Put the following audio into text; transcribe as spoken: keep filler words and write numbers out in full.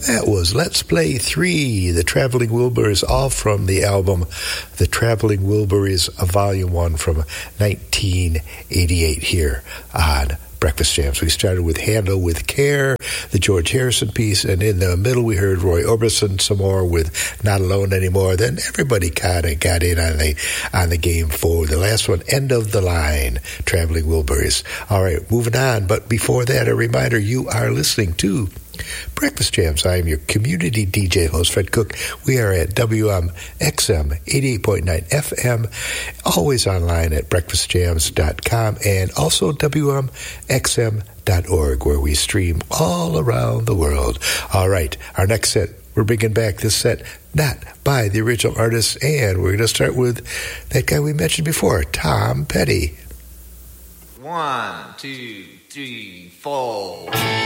that was Let's Play three, the Traveling Wilburys, all from the album The Traveling Wilburys, Volume one from nineteen eighty-eight here on Breakfast Jams. We started with Handle with Care, the George Harrison piece, and in the middle we heard Roy Orbison some more with Not Alone Anymore. Then everybody kind of got in on the on the game for the last one, End of the Line, Traveling Wilburys. All right, moving on, but before that, a reminder, you are listening to Breakfast Jams. I am your community D J host, Fred Cook. We are at W M X M eighty-eight point nine F M, always online at breakfast jams dot com, and also W M X M dot org, where we stream all around the world. All right, our next set, we're bringing back this set not by the original artist, and we're going to start with that guy we mentioned before, Tom Petty. One, two, three, four.